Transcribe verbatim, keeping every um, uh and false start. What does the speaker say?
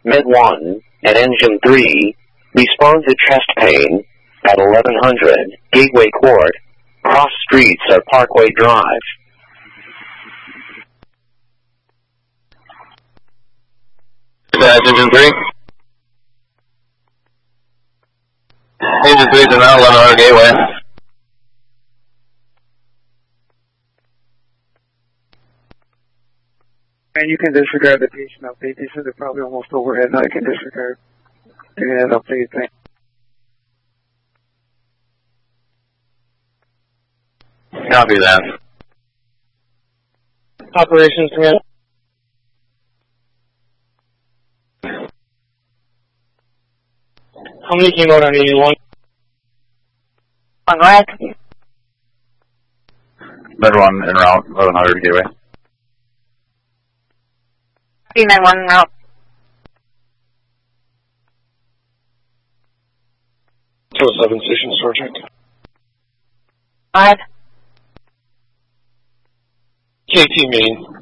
Med one and Engine three, respond to chest pain at eleven hundred Gateway Court. Cross streets are Parkway Drive. That's Engine three. Engine three is now eleven hundred Gateway. And you can disregard the patient update. These are probably almost overhead. I can disregard that update thing. Copy that. Operations command. How many came out on eighty-one? On what? Med one en route, eleven hundred Gateway. Med one route. two oh seven Station Sergeant. Five. K T main.